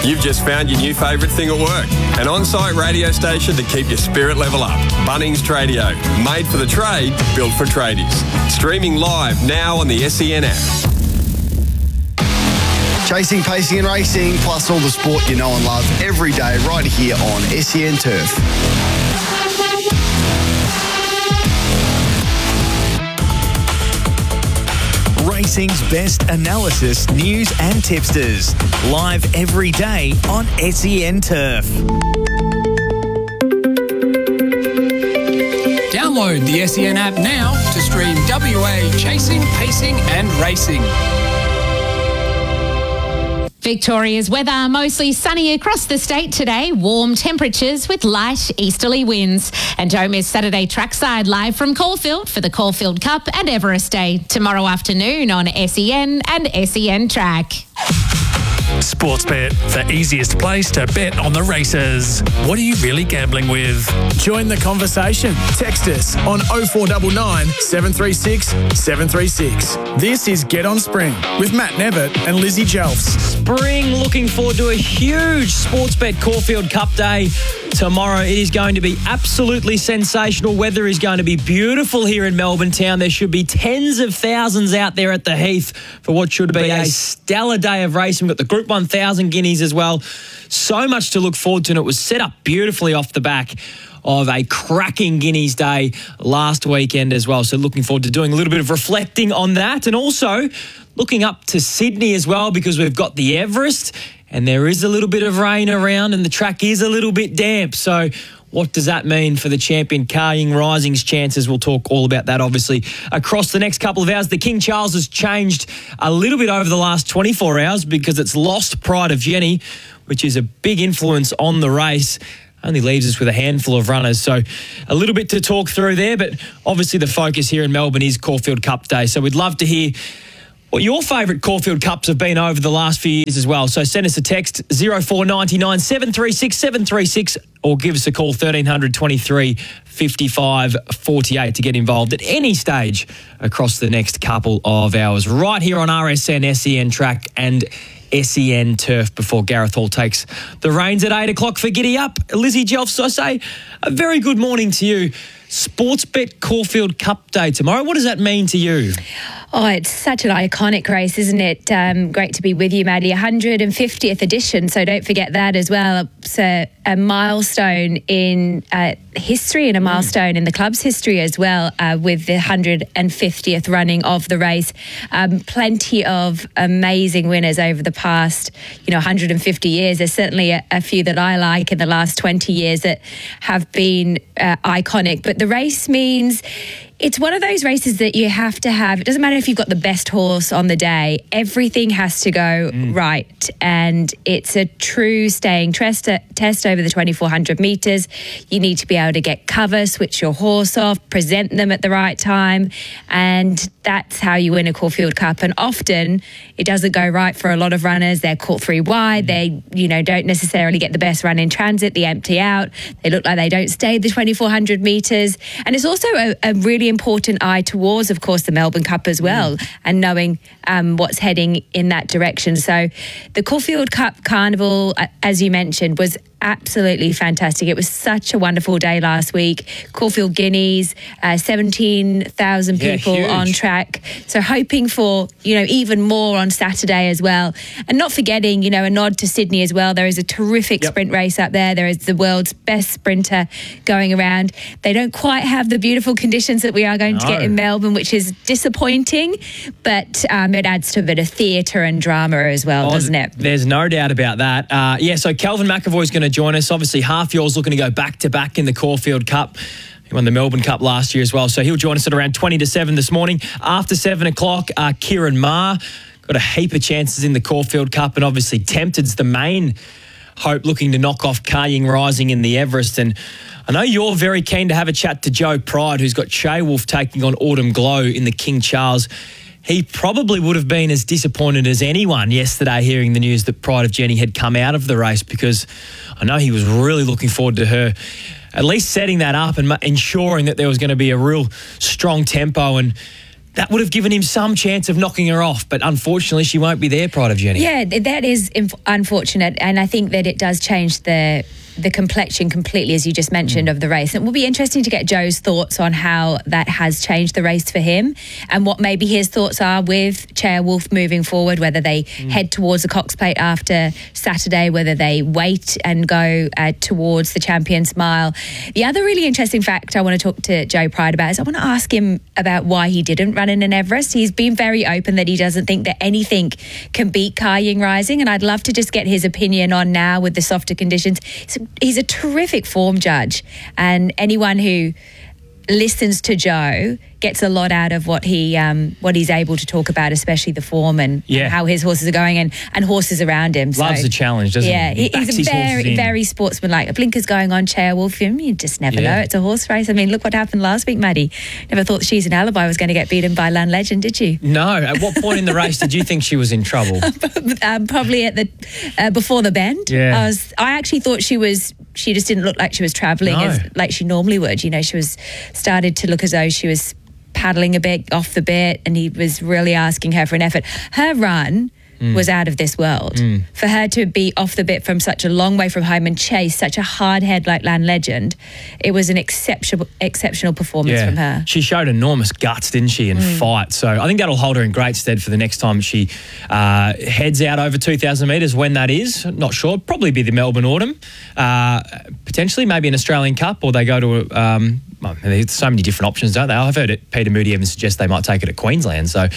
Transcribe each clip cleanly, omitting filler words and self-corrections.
You've just found your new favourite thing at work. An on-site radio station to keep your spirit level up. Bunnings Tradio. Made for the trade, built for tradies. Streaming live now on the SEN app. Chasing, pacing and racing, plus all the sport you know and love every day right here on SEN Turf. Racing's best analysis, news and tipsters. Live every day on SEN Turf. Download the SEN app now to stream WA Chasing, Pacing and Racing. Victoria's weather, mostly sunny across the state today. Warm temperatures with light easterly winds. And don't miss Saturday trackside live from Caulfield for the Caulfield Cup and Everest Day tomorrow afternoon on SEN and SEN Track. Sportsbet, the easiest place to bet on the races. What are you really gambling with? Join the conversation. Text us on 0499 736 736. This is Get On Spring with Matt Nevitt and Lizzie Jelfs. Spring, looking forward to a huge Sportsbet Caulfield Cup Day tomorrow. It is going to be absolutely sensational. Weather is going to be beautiful here in Melbourne town. There should be tens of thousands out there at the Heath for what should be a stellar day of racing. We've got the Group 1000 Guineas as well. So much to look forward to, and it was set up beautifully off the back of a cracking Guineas Day last weekend as well. So looking forward to doing a little bit of reflecting on that, and also looking up to Sydney as well, because we've got the Everest and there is a little bit of rain around and the track is a little bit damp. So what does that mean for the champion Kaying Rising's chances? We'll talk all about that, obviously, across the next couple of hours. The King Charles has changed a little bit over the last 24 hours because it's lost Pride of Jenny, which is a big influence on the race. Only leaves us with a handful of runners. So a little bit to talk through there, but obviously the focus here in Melbourne is Caulfield Cup Day. So we'd love to hear what your favourite Caulfield Cups have been over the last few years as well. So send us a text 0499 736 736 or give us a call 1300 23 55 48 to get involved at any stage across the next couple of hours. Right here on RSN, SEN Track and SEN Turf before Gareth Hall takes the reins at 8 o'clock for Giddy Up. Lizzie Jelfs, I say a very good morning to you. Sportsbet Caulfield Cup Day tomorrow. What does that mean to you? Oh, it's such an iconic race, isn't it? Great to be with you, Maddie. 150th edition, so don't forget that as well. It's a milestone in history and a milestone in the club's history as well, with the 150th running of the race. Plenty of amazing winners over the past, 150 years. There's certainly a few that I like in the last 20 years that have been iconic. But the race means it's one of those races that you have to have. It doesn't matter if you've got the best horse on the day. Everything has to go right. And it's a true staying test over the 2,400 metres. You need to be able to get cover, switch your horse off, present them at the right time. And that's how you win a Caulfield Cup. And often it doesn't go right for a lot of runners. They're caught three wide. They, don't necessarily get the best run in transit. They empty out. They look like they don't stay the 2,400 metres. And it's also a really important eye towards, of course, the Melbourne Cup as well, and knowing what's heading in that direction. So the Caulfield Cup Carnival, as you mentioned, was absolutely fantastic. It was such a wonderful day last week. Caulfield Guineas, 17,000 people on track. So hoping for, even more on Saturday as well. And not forgetting, a nod to Sydney as well. There is a terrific sprint race up there. There is the world's best sprinter going around. They don't quite have the beautiful conditions that we are going to get in Melbourne, which is disappointing, but it adds to a bit of theatre and drama as well, doesn't it? There's no doubt about that. So Kelvin McAvoy's going to join us. Obviously, half yours looking to go back-to-back in the Caulfield Cup. He won the Melbourne Cup last year as well, so he'll join us at around 20 to 7 this morning. After 7 o'clock, Kieran Maher got a heap of chances in the Caulfield Cup, and obviously Tempted's the main hope, looking to knock off Kaying Rising in the Everest. And I know you're very keen to have a chat to Joe Pride, who's got Shea Wolf taking on Autumn Glow in the King Charles. He probably would have been as disappointed as anyone yesterday hearing the news that Pride of Jenny had come out of the race, because I know he was really looking forward to her at least setting that up and ensuring that there was going to be a real strong tempo. And that would have given him some chance of knocking her off. But unfortunately, she won't be there, Pride of Jenny. Yeah, that is unfortunate. And I think that it does change the complexion completely, as you just mentioned, of the race. And it will be interesting to get Joe's thoughts on how that has changed the race for him and what maybe his thoughts are with Chaya Wolf moving forward, whether they head towards the Cox Plate after Saturday, whether they wait and go towards the Champions Mile. The other really interesting fact I want to talk to Joe Pride about is I want to ask him about why he didn't run in an Everest. He's been very open that he doesn't think that anything can beat Ka Ying Rising, and I'd love to just get his opinion on now with the softer conditions. He's a terrific form judge, and anyone who listens to Joe gets a lot out of what he's able to talk about, especially the form and how his horses are going and horses around him. Loves the challenge, doesn't he? Yeah, he's a very sportsmanlike. A blinker's going on, Chaya Wolf. You just never know. It's a horse race. I mean, look what happened last week, Maddie. Never thought She's an Alibi was going to get beaten by Land Legend, did you? No. At what point in the race did you think she was in trouble? Probably at the before the bend. Yeah. I actually thought she just didn't look like she was travelling like she normally would. You know, she started to look as though she was paddling a bit off the bit, and he was really asking her for an effort. Her run was out of this world. For her to be off the bit from such a long way from home and chase such a hard head like Land Legend, it was an exceptional performance from her. She showed enormous guts, didn't she, and fight. So I think that'll hold her in great stead for the next time she heads out over 2,000 metres, when that is. Not sure. Probably be the Melbourne Autumn. Potentially maybe an Australian Cup, or they go to there's so many different options, don't they? I've heard it. Peter Moody even suggest they might take it at Queensland. So,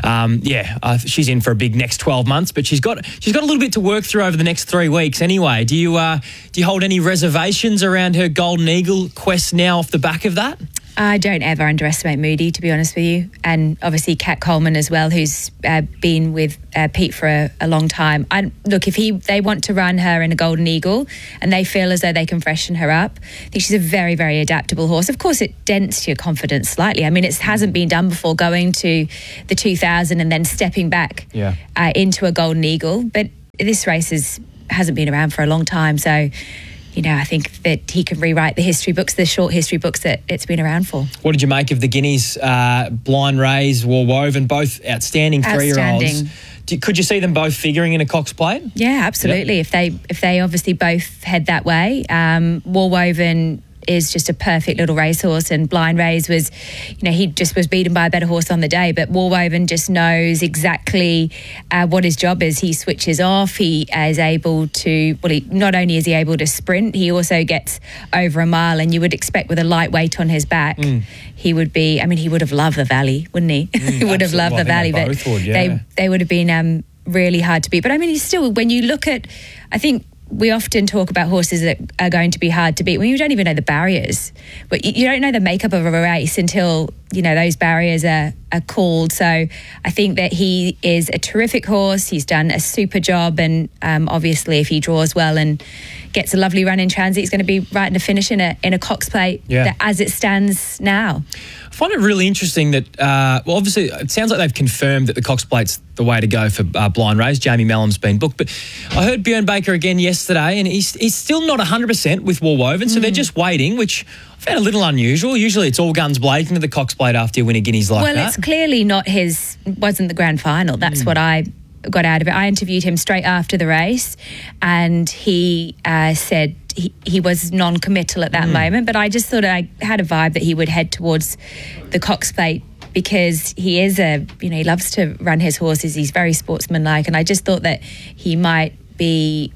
she's in for a big next 12 months, but she's got a little bit to work through over the next 3 weeks. Anyway, do you hold any reservations around her Golden Eagle quest now off the back of that? I don't ever underestimate Moody, to be honest with you. And obviously Kat Coleman as well, who's been with Pete for a long time. Look, if they want to run her in a Golden Eagle and they feel as though they can freshen her up, I think she's a very, very adaptable horse. Of course, it dents your confidence slightly. I mean, it hasn't been done before, going to the 2000 and then stepping back into a Golden Eagle. But this race hasn't been around for a long time. So, you know, I think that he can rewrite the history books, the short history books that it's been around for. What did you make of the Guineas, Blind Rays, War Woven, both outstanding 3-year-olds? Could you see them both figuring in a Cox Plate? Yeah, absolutely. Yep. If they obviously both head that way, War Woven is just a perfect little racehorse, and Blind Rays was, he just was beaten by a better horse on the day, but War Woven just knows exactly what his job is. He switches off. He is able to, not only is he able to sprint, he also gets over a mile, and you would expect with a lightweight on his back, he would be, he would have loved the Valley, wouldn't he? He would have loved the Valley, but they would have been really hard to beat. But he's still, when you look at, I think, we often talk about horses that are going to be hard to beat when you don't even know the barriers. But you don't know the makeup of a race until, those barriers are called. So I think that he is a terrific horse. He's done a super job. And obviously if he draws well and gets a lovely run in transit, he's going to be right in the finish in a Cox Plate as it stands now. I find it really interesting that, obviously it sounds like they've confirmed that the Cox Plate's the way to go for Blind Rays. Jamie Mellum's been booked. But I heard Björn Baker again yesterday, and he's still not 100% with War Woven, so they're just waiting, which I found a little unusual. Usually it's all guns blazing to the Cox Plate after you win a Guineas like that. Well, it's clearly wasn't the grand final. That's what I got out of it. I interviewed him straight after the race, and he said he was non-committal at that moment, but I just thought I had a vibe that he would head towards the Cox Plate, because he is he loves to run his horses. He's very sportsmanlike, and I just thought that he might be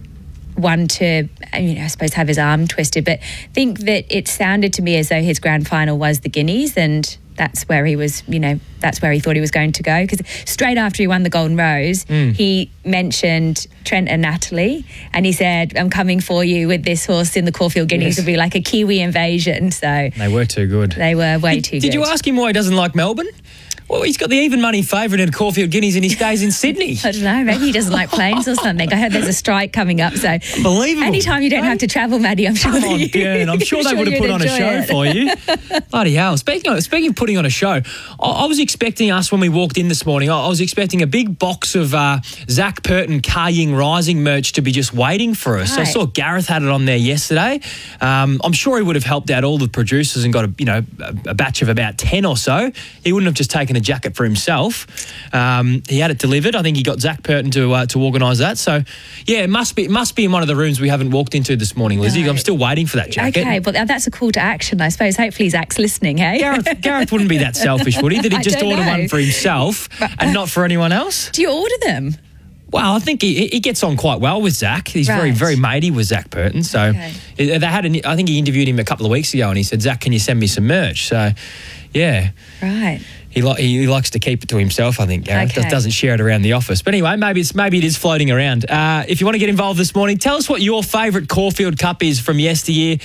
one to, I suppose, have his arm twisted, but think that it sounded to me as though his grand final was the Guineas, and that's where he was, that's where he thought he was going to go. Because straight after he won the Golden Rose, he mentioned Trent and Natalie, and he said, I'm coming for you with this horse in the Caulfield Guineas. It'll be like a Kiwi invasion. So they were too good. They were way too good. Did you ask him why he doesn't like Melbourne? Well, he's got the even money favourite in Caulfield Guineas, and he stays in Sydney. I don't know, maybe he doesn't like planes or something. I heard there's a strike coming up, so unbelievable. Anytime you don't have to travel, Maddie, I'm sure Come on, Björn. I'm sure they would have put on a show for you. Bloody hell. Speaking of putting on a show, I was expecting us when we walked in this morning, I was expecting a big box of Zach Purton Ka Ying Rising merch to be just waiting for us. Right. I saw Gareth had it on there yesterday. I'm sure he would have helped out all the producers and got a batch of about 10 or so. He wouldn't have just taken making a jacket for himself. He had it delivered. I think he got Zach Purton to organise that. So, yeah, it must be in one of the rooms we haven't walked into this morning, Lizzie. No. I'm still waiting for that jacket. Okay, but that's a call to action, I suppose. Hopefully Zach's listening, hey? Gareth wouldn't be that selfish, would he? That he'd just order one for himself and not for anyone else? Do you order them? Well, I think he gets on quite well with Zach. He's very, very matey with Zach Purton. So they had I think he interviewed him a couple of weeks ago and he said, Zach, can you send me some merch? So, yeah. Right. He likes to keep it to himself, I think, Gareth. Okay. Doesn't share it around the office. But anyway, maybe it is floating around. If you want to get involved this morning, tell us what your favourite Caulfield Cup is from yesteryear.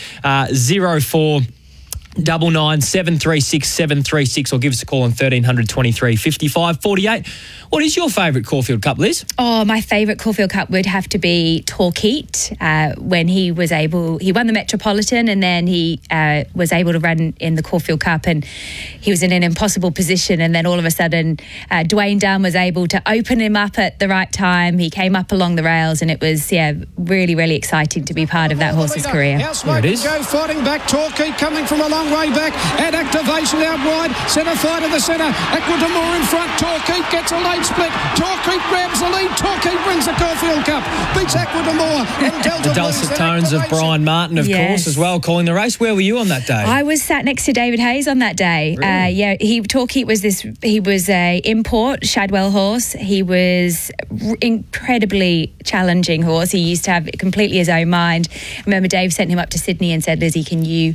0499 736 736 or give us a call on 1300 23 55 48. What is your favourite Caulfield Cup, Liz? Oh, my favourite Caulfield Cup would have to be Torquay when he won the Metropolitan and then he was able to run in the Caulfield Cup and he was in an impossible position and then all of a sudden Dwayne Dunn was able to open him up at the right time. He came up along the rails and it was, really, really exciting to be part of that horse's career. There it is. Go fighting back, Torquay coming from a long way back and activation out wide, centre fight of the centre, Ecuador in front, Torquay gets a late split, Torquay grabs the lead, Torquay brings the Caulfield Cup, beats Ecuador and Delta. The dulcet tones of Brian Martin, of course, as well, calling the race. Where were you on that day? I was sat next to David Hayes on that day. Really? Torquay was a import Shadwell horse. He was incredibly challenging horse. He used to have completely his own mind. I remember Dave sent him up to Sydney and said, Lizzie, can you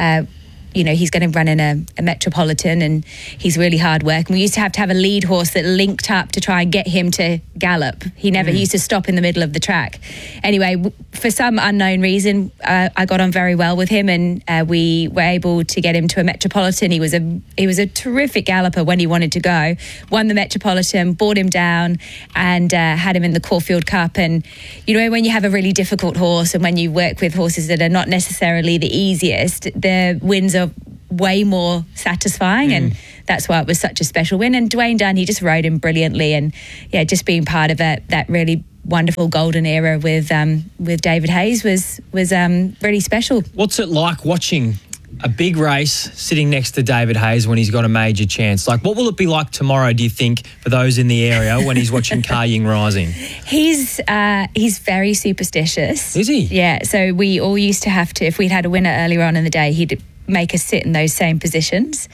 he's going to run in a Metropolitan and he's really hard work. And we used to have a lead horse that linked up to try and get him to gallop. He used to stop in the middle of the track. Anyway, for some unknown reason, I got on very well with him and we were able to get him to a Metropolitan. He was a terrific galloper when he wanted to go. Won the Metropolitan, brought him down and had him in the Caulfield Cup. And, when you have a really difficult horse and when you work with horses that are not necessarily the easiest, the wins are way more satisfying and that's why it was such a special win. And Dwayne Dunn, he just rode him brilliantly and just being part of that really wonderful golden era with David Hayes was really special. What's it like watching a big race sitting next to David Hayes when he's got a major chance? Like, what will it be like tomorrow, do you think, for those in the area when he's watching Car Ying Rising? He's very superstitious. Is he? Yeah, so we all used to have to, if we'd had a winner earlier on in the day, he'd make us sit in those same positions.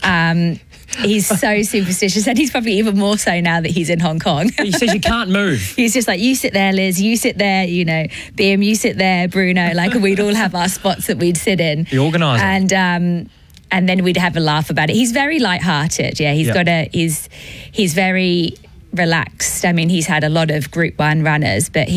He's so superstitious and he's probably even more so now that he's in Hong Kong. He says you can't move. He's just like, you sit there, Liz, you sit there, BM, you sit there, Bruno. Like we'd all have our spots that we'd sit in. The organiser. And then we'd have a laugh about it. He's very light-hearted. Yeah, he's very relaxed. I mean, he's had a lot of Group 1 runners, but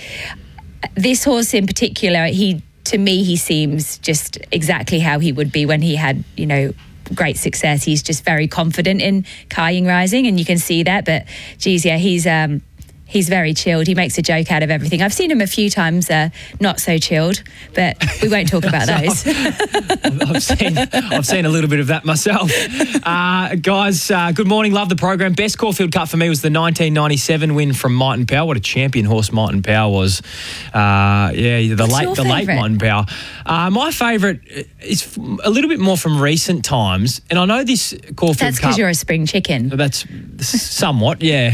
this horse in particular, to me, he seems just exactly how he would be when he had, great success. He's just very confident in Car Ying Rising, and you can see that. But, geez, yeah, he's very chilled. He makes a joke out of everything. I've seen him a few times not so chilled, but we won't talk about those. I've seen a little bit of that myself. Guys, good morning. Love the program. Best Caulfield Cup for me was the 1997 win from Might and Power. What a champion horse Might and Power was. The late Might and Power. My favourite is a little bit more from recent times, and I know this Caulfield Cup. That's because you're a spring chicken. That's somewhat, yeah.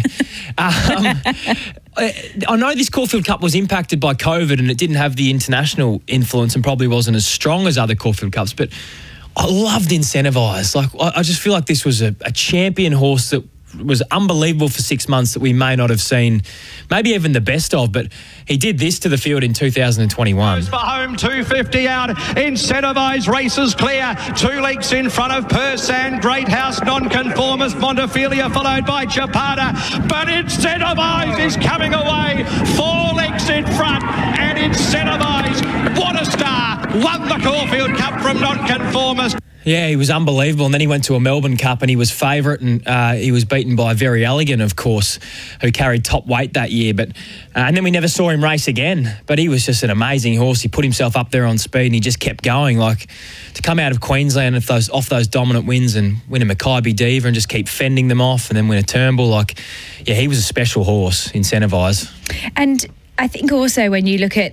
I know this Caulfield Cup was impacted by COVID and it didn't have the international influence and probably wasn't as strong as other Caulfield Cups, but I loved Incentivise. Like, I just feel like this was a champion horse that was unbelievable for 6 months that we may not have seen, maybe even the best of, but he did this to the field in 2021. For home, 250 out. Incentivise races clear. 2 lengths in front of Persan, Great House, Nonconformist, Montefilia, followed by Chapada. But Incentivise is coming away. 4 lengths in front, and Incentivise, what a star, won the Caulfield Cup from Nonconformist. Yeah, he was unbelievable. And then he went to a Melbourne Cup and he was favourite, and he was beaten by Very Elegant, of course, who carried top weight that year. But and then we never saw him race again. But he was just an amazing horse. He put himself up there on speed and he just kept going. Like, to come out of Queensland off those dominant wins and win a Mackay Diva and just keep fending them off and then win a Turnbull. Like, yeah, he was a special horse, Incentivise. And I think also when you look at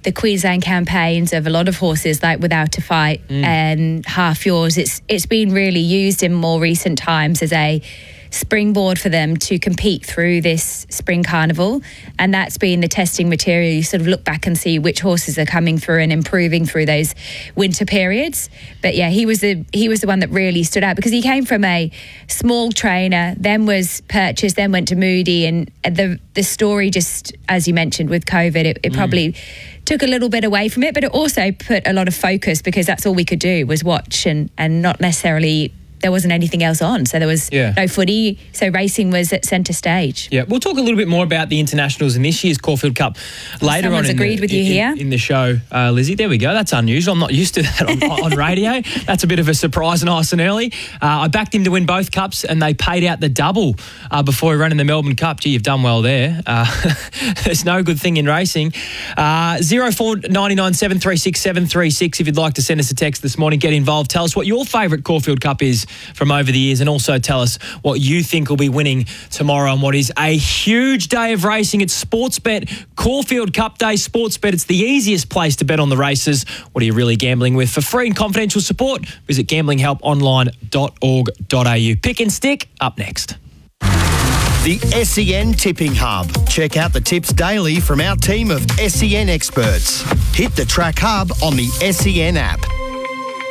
the Queensland campaigns of a lot of horses, like Without a Fight and Half Yours. It's been really used in more recent times as a springboard for them to compete through this spring carnival, and that's been the testing material. You sort of look back and see which horses are coming through and improving through those winter periods. But yeah, he was the one that really stood out because he came from a small trainer, then was purchased, then went to Moody, and the story, just as you mentioned with COVID, it probably took a little bit away from it, but it also put a lot of focus because that's all we could do was watch and not necessarily. There wasn't anything else on, so there was no footy, so racing was at centre stage. Yeah, we'll talk a little bit more about the internationals in this year's Caulfield Cup later on. Agreed with you here in the show, Lizzie. There we go. That's unusual. I'm not used to that on radio. That's a bit of a surprise, nice and early. I backed him to win both cups, and they paid out the double before he ran in the Melbourne Cup. Gee, you've done well there. There's no good thing in racing. 0499 736 736 if you'd like to send us a text this morning. Get involved. Tell us what your favourite Caulfield Cup is from over the years, and also tell us what you think will be winning tomorrow on what is a huge day of racing. It's Sportsbet Caulfield Cup Day. Sportsbet, it's the easiest place to bet on the races. What are you really gambling with? For free and confidential support, visit gamblinghelponline.org.au. Pick and Stick, up next. The SEN Tipping Hub. Check out the tips daily from our team of SEN experts. Hit the Track Hub on the SEN app.